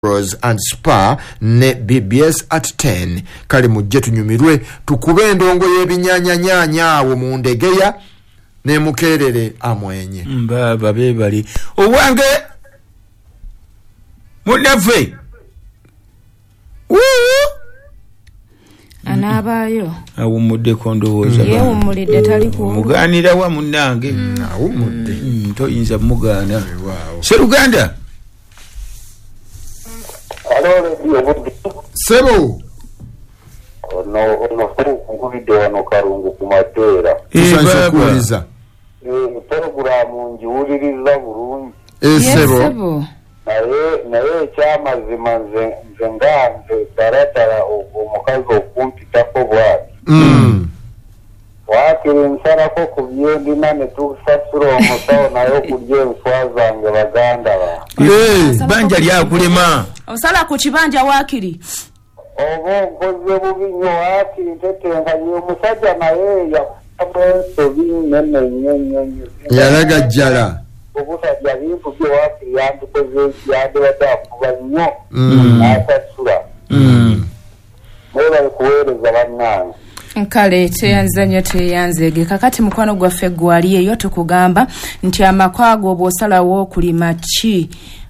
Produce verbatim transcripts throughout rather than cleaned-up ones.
Rose and Spa ne B B S at ten. Kali mujje tunyumirwe tukube endongo y'ebinyanya nyanya awo mu Ndegeya ne Mukerere amwenye. Mbaba bebali. Owange munafe. Woo! Anabayo. Awumudde kondowooza. Ye umulidde tali ku. Muganira wa munange. Awumudde. Mm, toyinza mugana. Wow. Seruganda. Sebo no ono kukubide wano Karungu ku Matera tusansukuliza eh programu njiwuliriza bulungi eh sebo naye naye kyamazima nze nze nganze taratara omukazi okumpitako bwati mm wakiri nsarako ku byendi nane tusasura omusawo naye okulya enswa zange baganda ba eh banja lyakulema osala ku kibanja wakiri obo ngoze bubinyo wakiri tetenga ye musajja naye ya abenso binene nyenyenye yalaga jala obusajja bintu byo wakiri yandukoze yande watakuba nnyo mm asasura mm mwe kuweereza bannange Nkale teyanzanya teyanzege kakati mukwano gwaffe gwali eyo tukugamba nti amakwago bw'osalawo okulima ki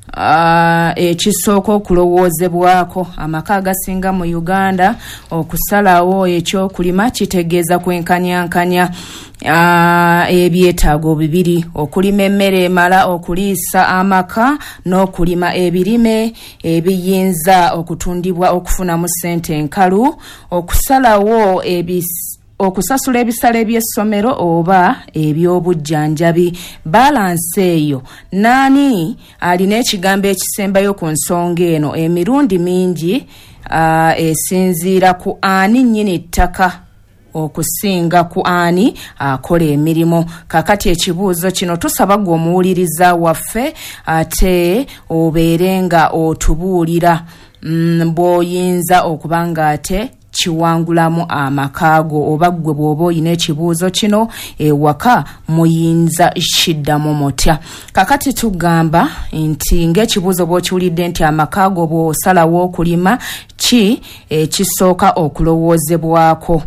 Uh, ekisoko okulowoozebwako amaka agasinga mu Uganda okusalawo ekyokulima kitegeeza kwenkanyankanya uh, ebyetaago bibiri okulima emmere emala okuliisa amaka n'okulima ebirime ebiyinza okutundibwa okufunamu ssente enkalu okusalawo ebis okusasula ebisale by'essomero oba eby'obujjanjabi. Balance eyo nani alina ekigambo ekisembayo ku nsonga eno emirundi mingi uh, esinziira ku ani nnyini ttaka okusinga ku ani akola emirimu. Kakati ekibuuzo kino tusaba gwe omuwuliriza waffe ate obeere nga otubuulira mm, bw'oyinza okuba nga ate kiwangulamu amakaago oba gwe bw'oba oyina ekibuuzo kino ewaka muyinza kiddamu mutya. Kakati tugamba nti ng'ekibuuzo bw'okiwulidde nti amakaago bw'osalawo okulima ki ekisooka okulowoozebwako.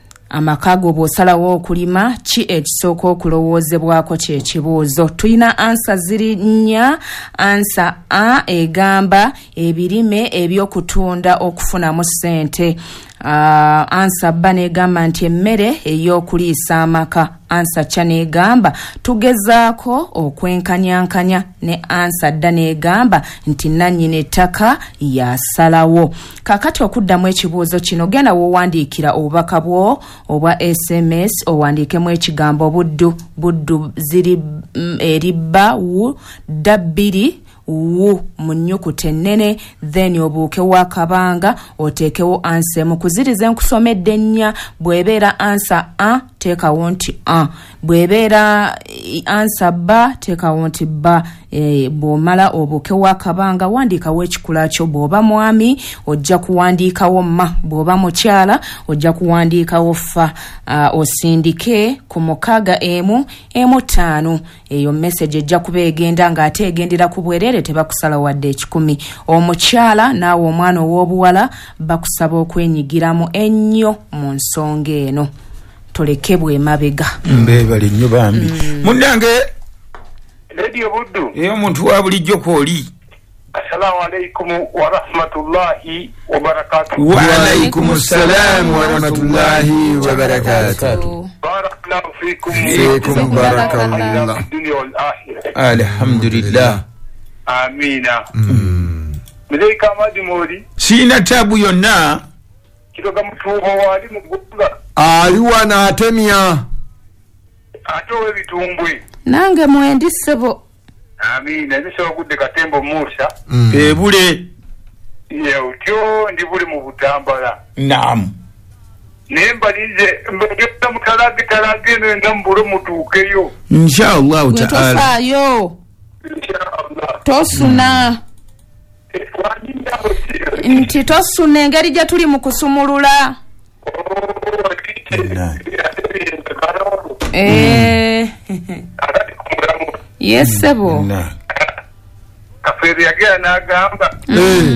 Amakago bw'osalawo okulima ki ekisooka okulowoozebwako kyekibuuzo. Tuyina ansa ziri nnya. Ansa A egamba ebirime ebyokutunda okufunamu ssente. Uh, ansa B negamba nti emmere ey'okuliisa amaka. Ansa C negamba tugezaako okwenkanyankanya ne ansa D negamba nti nannyini ettaka yasalawo. Kakati okuddamu ekibuuzo kino genda w'owandiikira obubaka bwo obwa S M S owandiikemu ekigambo buddu. Buddu ziri mm, eri bba wu dabbiri wu mu nnyukuta ennene then obuuke wakabanga oteekewo ansa emu. Kuziriza enkusomedde nnya bw'ebeera ansa A teekawo nti A, bw'ebeera ansa B teekawo nti B. E, bw'omala obuuke wakabanga wandiikawo ekikula kyo. Bw'oba mwami ojja kuwandiikawo ma, bw'oba mukyala ojja kuwandiikawo fa. Uh, osindike ku mukaaga emu emu ttaano. Eyo message ejja kuba egenda ng'ate egendera ku bwereere tebakusala wadde ekikumi. Omukyala naawe omwana ow'obuwala bakusaba okwenyigiramu ennyo mu nsonga eno. Tolekebwe emabega. Mbebali nnyo bambi. Munnange Radio Buddu. eyo omuntu wa bulijjo kwoli. Assalamu alaikum wa rahmatullahi wa barakatuh. Wa alaikum assalam wa rahmatullahi wa barakatuh. Barakallahu fikum. fikum barakallah Dunya wal akhirah. Alhamdulillah. Amina. mm Mleka madi mori. Sina tabu yonna. Kiroga mutubo wali mugunga. aliwa na atemya Atowe bitumbwe. Nange mwendi ssebo. Amina. Nisho kudde Katembo Musa. mm. Ebule. Ye utyo ndi buli mu Butambala. Naam. Nembalize mbageta mutalage talage nenda mburo mutukeyo. Inshallah ta'ala. Tofaayo. Inshallah. Tosuna. Nti tosuna engeri gye tuli mu kusumulula. Eh. Yes sebo. Na. Kafere yagera n'agamba